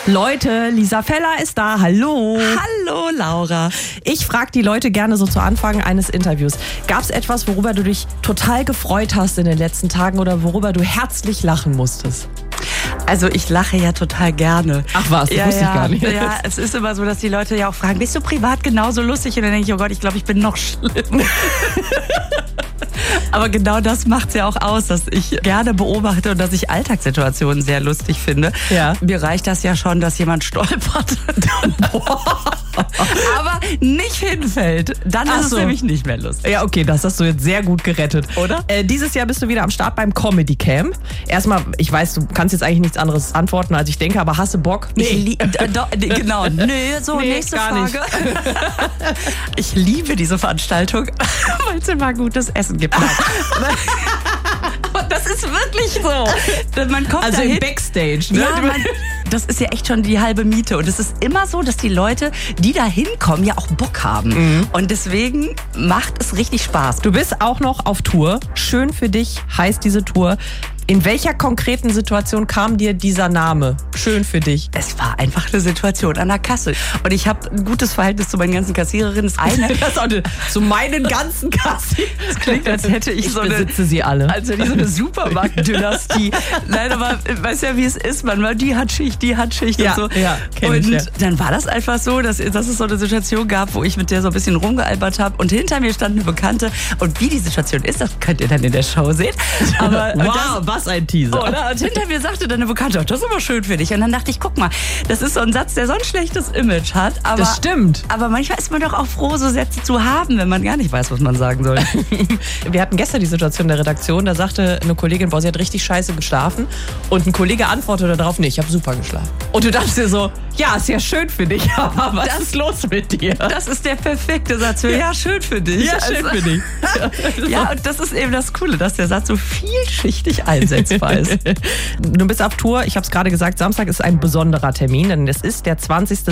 Leute, Lisa Feller ist da. Hallo. Hallo, Laura. Ich frage die Leute gerne so zu Anfang eines Interviews. Gab es etwas, worüber du dich total gefreut hast in den letzten Tagen oder worüber du herzlich lachen musstest? Also ich lache ja total gerne. Ach was, das wusste ich gar nicht. Ja, es ist immer so, dass die Leute ja auch fragen, bist du privat genauso lustig? Und dann denke ich, oh Gott, ich glaube, ich bin noch schlimm. Aber genau das macht es ja auch aus, dass ich gerne beobachte und dass ich Alltagssituationen sehr lustig finde. Ja. Mir reicht das ja schon, dass jemand stolpert. Aber nicht hinfällt. Dann ist es nämlich nicht mehr lustig. Ja, okay, das hast du jetzt sehr gut gerettet. Oder? Dieses Jahr bist du wieder am Start beim Comedy Camp. Erstmal, ich weiß, du kannst jetzt eigentlich nichts anderes antworten, als ich denke, aber hast du Bock? Genau. Nächste Frage. Ich liebe diese Veranstaltung, weil es immer gutes Essen gibt. Das ist wirklich so. Man kommt also dahin. im Backstage, ne? Ja, das ist ja echt schon die halbe Miete. Und es ist immer so, dass die Leute, die da hinkommen, ja auch Bock haben. Mhm. Und deswegen macht es richtig Spaß. Du bist auch noch auf Tour. Schön für dich heißt diese Tour. In welcher konkreten Situation kam dir dieser Name? Schön für dich. Es war einfach eine Situation an der Kasse. Und ich habe ein gutes Verhältnis zu meinen ganzen Kassiererinnen. Das eine. Zu meinen ganzen Kassiererinnen. Das klingt, als hätte ich so eine. Sie alle. Als hätte ich so eine Supermarktdynastie. Nein, aber weißt ja, wie es ist. Die hat Schicht ja, und so. Ja, und dann war das einfach so, dass es so eine Situation gab, wo ich mit der so ein bisschen rumgealbert habe. Und hinter mir stand eine Bekannte. Und wie die Situation ist, das könnt ihr dann in der Show sehen. Aber wow, was ein Teaser. Oder? Und hinter mir sagte dann eine Bekannte, das ist aber schön für dich. Und dann dachte ich, guck mal, das ist so ein Satz, der so ein schlechtes Image hat. Aber, das stimmt. Aber manchmal ist man doch auch froh, so Sätze zu haben, wenn man gar nicht weiß, was man sagen soll. Wir hatten gestern die Situation in der Redaktion, da sagte eine Kollegin, boah, sie hat richtig scheiße geschlafen. Und ein Kollege antwortete darauf, nee, ich habe super geschlafen. Und du dachtest dir so, ja, ist ja schön für dich, aber was ist los mit dir? Das ist der perfekte Satz für, ja, schön für dich. Ja, schön für dich. Ja, und das ist eben das Coole, dass der Satz so vielschichtig einsetzbar ist. Du bist auf Tour, ich habe es gerade gesagt, Samstag ist ein besonderer Termin, denn es ist der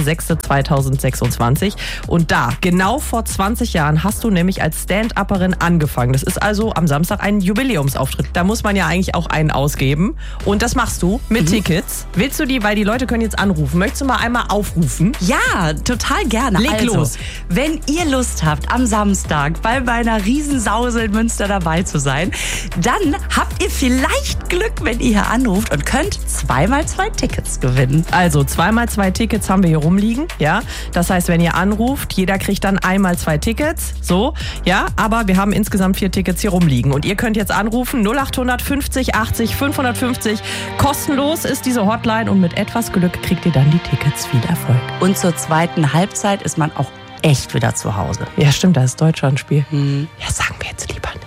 20.06.2026 und da, genau vor 20 Jahren, hast du nämlich als Stand-Upperin angefangen. Das ist also am Samstag ein Jubiläumsauftritt. Da muss man ja eigentlich auch einen ausgeben und das machst du mit Tickets. Willst du die, weil die Leute können jetzt anrufen, möchtest du mal einmal aufrufen? Ja, total gerne. Leg los. Wenn ihr Lust habt, am Samstag bei meiner Riesensause in Münster dabei zu sein, dann habt ihr vielleicht Glück, wenn ihr hier anruft und könnt 2x2 Tickets gewinnen. Also 2x2 Tickets haben wir hier rumliegen, ja. Das heißt, wenn ihr anruft, jeder kriegt dann 1x2 Tickets, so, ja. Aber wir haben insgesamt 4 Tickets hier rumliegen und ihr könnt jetzt anrufen 0800 50 80 550. Kostenlos ist diese Hotline und mit etwas Glück kriegt ihr dann die Tickets. Viel Erfolg. Und zur zweiten Halbzeit ist man auch echt wieder zu Hause. Ja, stimmt, da ist Deutschland-Spiel. Ja, sagen wir jetzt lieber nicht.